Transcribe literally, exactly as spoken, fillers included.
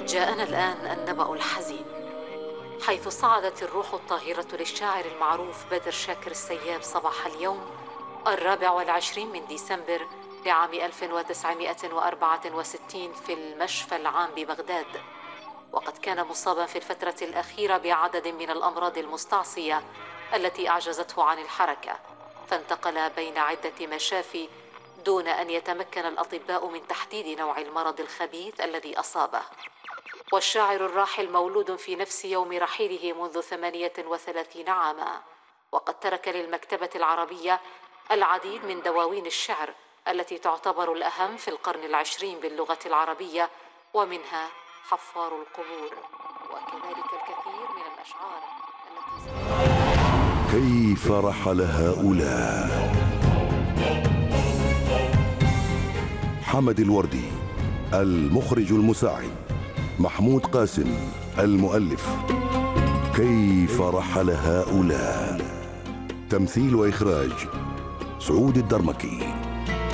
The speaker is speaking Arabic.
جاءنا الآن النبأ الحزين، حيث صعدت الروح الطاهرة للشاعر المعروف بدر شاكر السياب صباح اليوم الرابع والعشرين من ديسمبر لعام ألف وتسعمائة وأربعة وستين في المشفى العام ببغداد، وقد كان مصابا في الفترة الأخيرة بعدد من الأمراض المستعصية التي أعجزته عن الحركة، فانتقل بين عدة مشافي دون أن يتمكن الأطباء من تحديد نوع المرض الخبيث الذي أصابه. والشاعر الراحل مولود في نفس يوم رحيله منذ ثمانية وثلاثين عاما، وقد ترك للمكتبة العربية العديد من دواوين الشعر التي تعتبر الأهم في القرن العشرين باللغة العربية، ومنها حفار القبور، وكذلك الكثير من الأشعار التي كيف رحل هؤلاء؟ حمد الوردي المخرج المساعد، محمود قاسم المؤلف. كيف رحل هؤلاء؟ تمثيل وإخراج سعود الدرمكي.